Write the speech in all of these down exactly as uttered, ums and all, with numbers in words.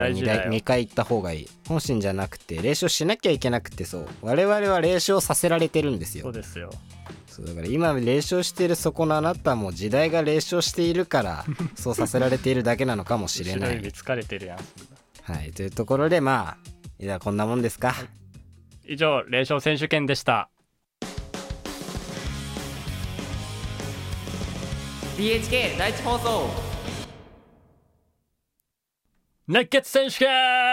大事だよ。 にかい行った方がいい。本心じゃなくて練習しなきゃいけなくて、そう我々は練習させられてるんですよ。 そうですよ。 そうだから今練習しているそこのあなたも時代が練習しているからそうさせられているだけなのかもしれない。 後ろ指疲れてるやん。 はいというところでまあじゃあこんなもんですか、はい、 以上霊障選手権でした。 ディーエイチケー 第一放送熱血選手権。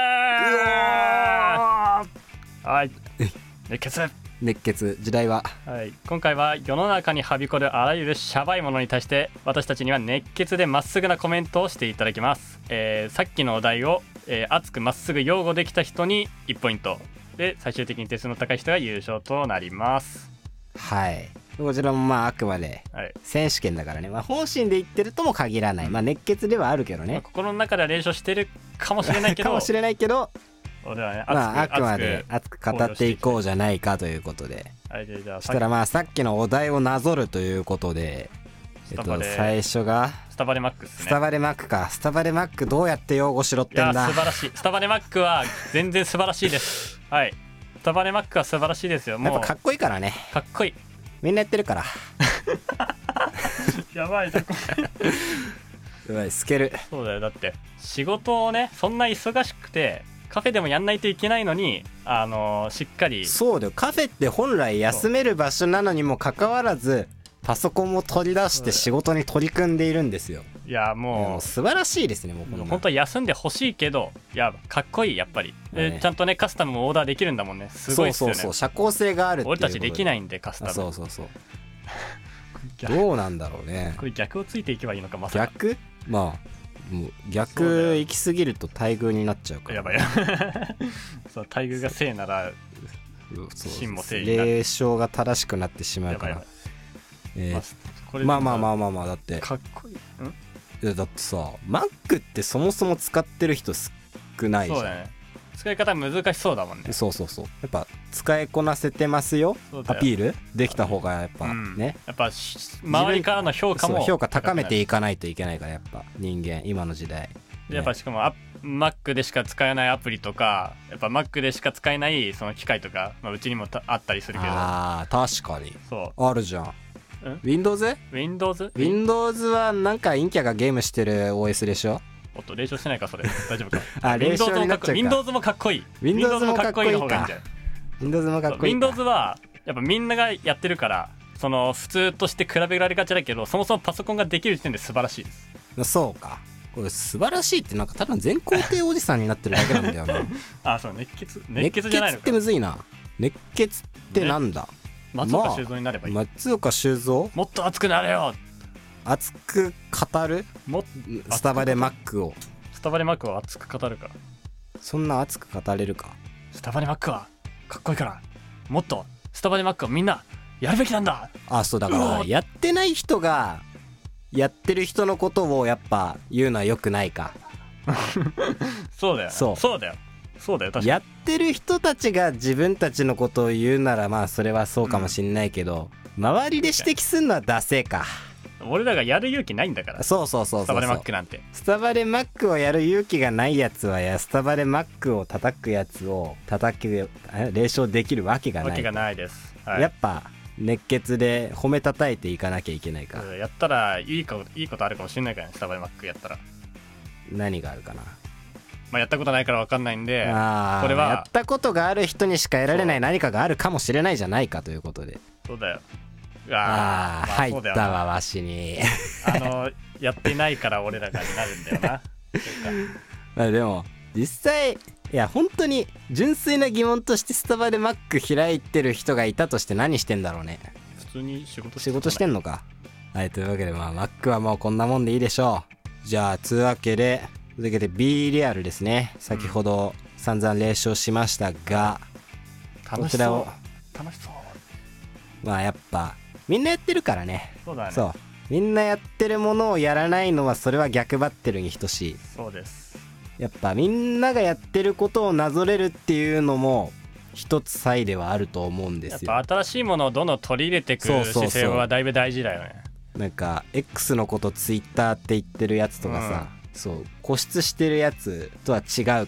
はい熱血熱血時代は、 はい、今回は世の中にはびこるあらゆるシャバいものに対して私たちには熱血でまっすぐなコメントをしていただきます、えー、さっきのお題を、えー、熱くまっすぐ擁護できた人にいちポイントで最終的に点数の高い人が優勝となります。 はいこちらもまああくまで選手権だからね、まあ、本心で言ってるとも限らない、まあ、熱血ではあるけどね、まあ、 心の中では練習してるかもしれないけどかもしれないけど俺はね、 まあ、あくまで熱く語っていこうじゃないかということで、 はい、じゃあじゃあそしたらまあさっきのお題をなぞるということで、えっと、最初がスタバレマックスね。 スタバレマックか。スタバレマックどうやって擁護しろってんだ。 いや素晴らしい。スタバレマックは全然素晴らしいですはいスタバレマックは素晴らしいですよ。もうやっぱかっこいいからね。 かっこいいみんなやってるからやばいじゃんこれやばい透ける。 そうだよ。だって仕事をねそんな忙しくてカフェでもやんないといけないのに、あのー、しっかり。 そうだよ。カフェって本来休める場所なのにもかかわらずパソコンも取り出して仕事に取り組んでいるんですよ。 いやもう、 もう素晴らしいですね。もうこの本当は休んでほしいけど、いやかっこいいやっぱり、ね、ちゃんとねカスタムもオーダーできるんだもんね。すごいっすよね。 そうそうそう社交性があるっていう。 俺たちできないんでカスタム。 そうそうそうどうなんだろうね。 これ逆をついていけばいいのか。まさか逆まあもう逆行き過ぎると待遇になっちゃうから。 やばいやそう待遇が正なら真も正になる。 霊障が正しくなってしまうから。えーまあ、これまあまあまあまあまあだってかっこいい。んいやだってさ Mac ってそもそも使ってる人少ないじゃん。そうだね。 使い方難しそうだもんね。 そうそうそう。やっぱ使いこなせてますよアピールできた方がやっぱね、うん、 やっぱ周りからの評価も評価高めていかないといけないからやっぱ人間今の時代、ね、 やっぱしかもア Mac でしか使えないアプリとかやっぱ Mac でしか使えないその機械とか、まあ、うちにもあったりするけど。 あー確かにそうあるじゃん。Windows？ Windows？ Windows はなんか陰キャがゲームしてる オーエス でしょ。 おっと霊障してないかそれ大丈夫かあ霊障になっちゃうか。 Windows もかっこいい。 Windows もかっこいいの方がいいんじゃん。 Windows もかっこいい。 Windows はやっぱみんながやってるからその普通として比べられがちだけどそもそもパソコンができる時点で素晴らしいです。 そうか。これ素晴らしいってなんかただ全肯定おじさんになってるだけなんだよなあそう熱血熱血じゃないのか。 熱血ってむずいな。熱血ってなんだ、ね、 松岡修造になればいい、 まあ、松岡修造もっと熱くなれよ。 熱く語るもスタバで Mac をスタバで Mac は熱く語るから。 そんな熱く語れるか。 スタバで Mac はかっこいいからもっとスタバで Mac をみんなやるべきなんだ。 あそうだからやってない人がやってる人のことをやっぱ言うのは良くないかそうだよそうそうだよそうだよ確かに。 やってる人たちが自分たちのことを言うならまあそれはそうかもしんないけど、うん、周りで指摘するのはダセーか。 俺らがやる勇気ないんだから。 そうそうそうそう。スタバで Mac なんてスタバで Mac をやる勇気がないやつはやスタバで Mac を叩くやつを叩く霊障できるわけがない。 わけがないです、 はい、やっぱ熱血で褒め叩いていかなきゃいけないか。 やったらいいかいいことあるかもしれないからね。スタバで Mac やったら何があるかな。 まあやったことないから分かんないんであこれはやったことがある人にしか得られない何かがあるかもしれないじゃないかということで。 そうだよ。 ああ、まあ、入ったわわしにあのやってないから俺らがになるんだよなまあでも実際いや本当に純粋な疑問としてスタバで Mac 開いてる人がいたとして何してんだろうね。 普通に仕事して仕事してんのか。はいというわけでまあ Mac はもうこんなもんでいいでしょう。じゃあつうわけでというわけで B リアルですね。先ほど散々霊唱しましたが、 うん、こちらを楽しそう。 まあやっぱみんなやってるからね。 そうだね。 そうみんなやってるものをやらないのはそれは逆バッテルに等しい。 そうです。 やっぱみんながやってることをなぞれるっていうのも一つ差異ではあると思うんですよ。 やっぱ新しいものをどんどん取り入れていく姿勢はだいぶ大事だよね。 なんか X のこと Twitter って言ってるやつとかさ、うん、 そう固執してるやつとは違う